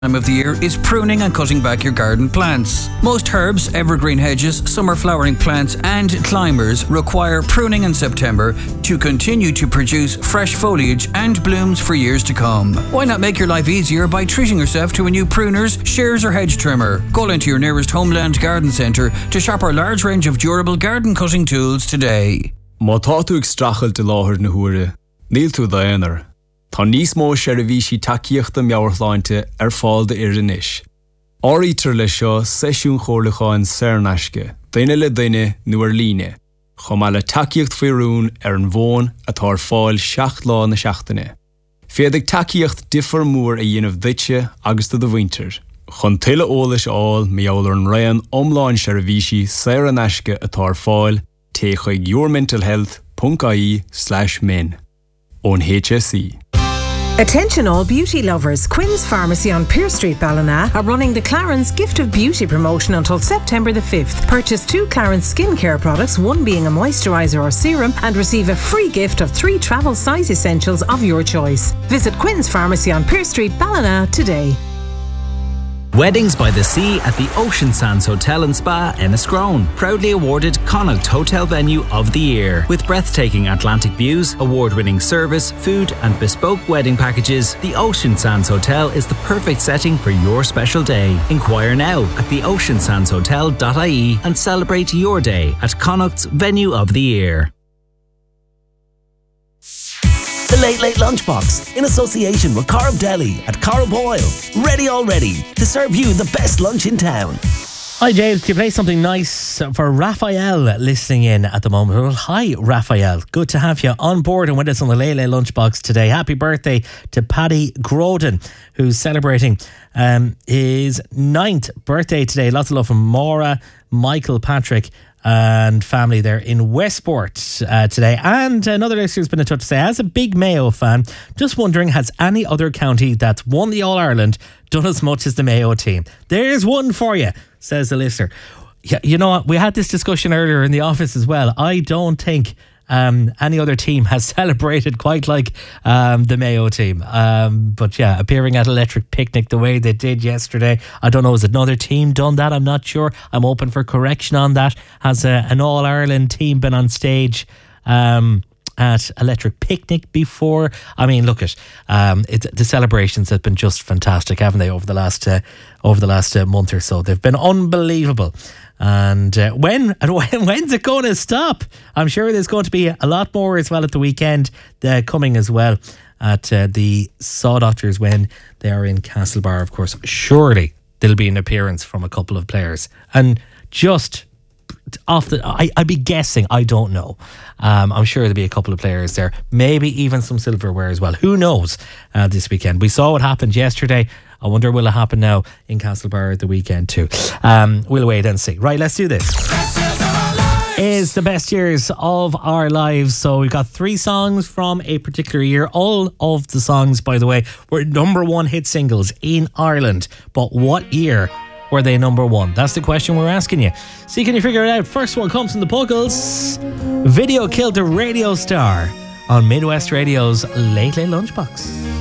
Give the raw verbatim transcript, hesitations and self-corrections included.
Time of the year is pruning and cutting back your garden plants. Most herbs, evergreen hedges, summer flowering plants and climbers require pruning in September to continue to produce fresh foliage and blooms for years to come. Why not make your life easier by treating yourself to a new pruners, shears or hedge trimmer? Call into your nearest Homeland Garden Centre to shop our large range of durable garden cutting tools today. Má tá tú ag strachel de láthir na huaire, níl tú daonar. Tá níos mó seirbhísí takeíochta meabhartháinte ar fáil de iris. Áirítear le seo seisiún chomhlacháin saornaisce, daine le daine nó ar líne, chomh le takeíocht faoirún ar an bhón atá ar fáil seacht lá na seachtaine. Féadigh takeíocht diffar mór a dhéanamh duite agus do bhaintear. Chun tuile eolais áil meabhair an raon omláin seirbhísí saornaisce atá ar fáil té chuig yourmentalhealth.ie slash min ón H S E. Attention all beauty lovers, Quinn's Pharmacy on Pearse Street, Ballina are running the Clarence Gift of Beauty promotion until September the fifth. Purchase two Clarence skincare products, one being a moisturiser or serum, and receive a free gift of three travel size essentials of your choice. Visit Quinn's Pharmacy on Pearse Street, Ballina today. Weddings by the Sea at the Ocean Sands Hotel and Spa, Enniscrone. Proudly awarded Connacht Hotel Venue of the Year. With breathtaking Atlantic views, award-winning service, food and bespoke wedding packages, the Ocean Sands Hotel is the perfect setting for your special day. Inquire now at the ocean sands hotel dot I E and celebrate your day at Connacht's Venue of the Year. The Late Late Lunchbox, in association with Corrib Deli at Corrib Oil. Ready already to serve you the best lunch in town. Hi James, can you play something nice for Raphael listening in at the moment? Well, hi Raphael, good to have you on board and with us on the Late Late Lunchbox today. Happy birthday to Paddy Groden, who's celebrating um, his ninth birthday today. Lots of love from Maura, Michael, Patrick and family there in Westport uh, today. And another listener who's been in touch to say, as a big Mayo fan, just wondering, has any other county that's won the All-Ireland done as much as the Mayo team? There's one for you, says the listener. Yeah, you know what, we had this discussion earlier in the office as well. I don't think Um, any other team has celebrated quite like um, the Mayo team. Um, but yeah, appearing at Electric Picnic the way they did yesterday. I don't know, has another team done that? I'm not sure. I'm open for correction on that. Has a, an All-Ireland team been on stage um, at Electric Picnic before? I mean, look at um, it, the celebrations have been just fantastic, haven't they, over the last uh, over the last uh, month or so? They've been unbelievable. And uh, when and when when's it going to stop? I'm sure there's going to be a lot more as well at the weekend uh, coming as well at uh, the Saw Doctors when they are in Castlebar, of course. Surely there'll be an appearance from a couple of players. And just off the, I, I'd be guessing, I don't know. Um, I'm sure there'll be a couple of players there. Maybe even some silverware as well. Who knows uh, this weekend? We saw what happened yesterday. I wonder will it happen now in Castlebar at the weekend too. Um, we'll wait and see. Right, let's do this. Is the best years of our lives. So we've got three songs from a particular year. All of the songs, by the way, were number one hit singles in Ireland. But what year were they number one? That's the question we're asking you. See, can you figure it out? First one comes from the Puggles. Video killed a radio star on Midwest Radio's Late Late Lunchbox.